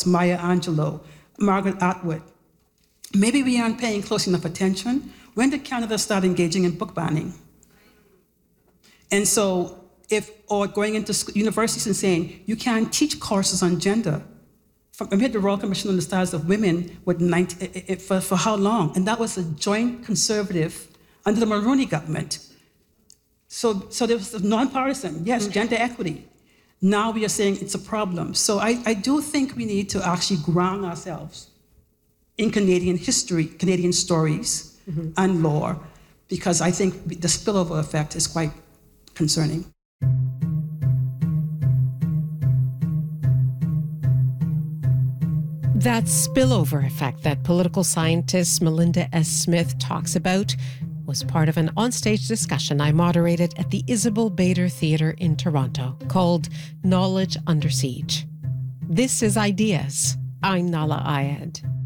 Joyce, Maya Angelou, Margaret Atwood. Maybe we aren't paying close enough attention. When did Canada start engaging in book banning? And so, or going into universities and saying, you can't teach courses on gender. We had the Royal Commission on the Status of Women for how long? And that was a joint conservative under the Mulroney government. So there was nonpartisan, yes, gender equity. Now we are saying it's a problem. So I do think we need to actually ground ourselves in Canadian history, Canadian stories, and lore, because I think the spillover effect is quite concerning. That spillover effect that political scientist Melinda S. Smith talks about was part of an onstage discussion I moderated at the Isabel Bader Theatre in Toronto called Knowledge Under Siege. This is Ideas. I'm Nahlah Ayed.